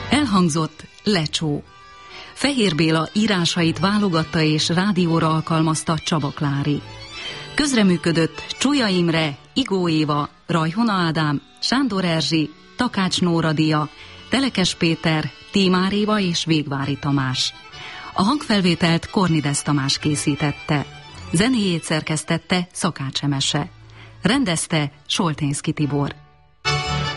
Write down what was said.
Elhangzott Lecsó. Fehér Béla írásait válogatta és rádióra alkalmazta Csaba Klári. Közreműködött Csúlya Imre, Igó Éva, Rajhona Ádám, Sándor Erzsi, Takács Nóra Dia, Telekes Péter, Tímár Éva és Végvári Tamás. A hangfelvételt Kornides Tamás készítette. Zenéjét szerkesztette Szakács Emese. Rendezte Solténszky Tibor.